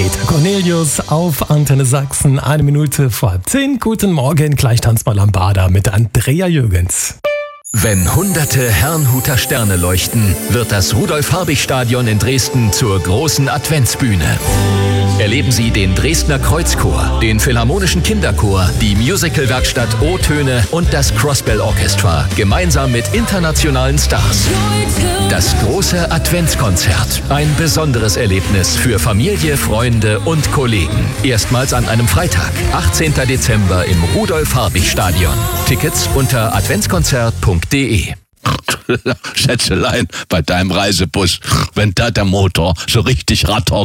Peter Cornelius auf Antenne Sachsen, 1 Minute vor 10. Guten Morgen, gleich tanzt mal Lambada mit Andrea Jürgens. Wenn hunderte Herrnhuter Sterne leuchten, wird das Rudolf-Habich-Stadion in Dresden zur großen Adventsbühne. Erleben Sie den Dresdner Kreuzchor, den Philharmonischen Kinderchor, die Musicalwerkstatt O-Töne und das Crossbell Orchestra gemeinsam mit internationalen Stars. Das große Adventskonzert. Ein besonderes Erlebnis für Familie, Freunde und Kollegen. Erstmals an einem Freitag, 18. Dezember im Rudolf-Habich-Stadion. Tickets unter adventskonzert.de. Schätzelein, bei deinem Reisebus, wenn da der Motor so richtig rattert.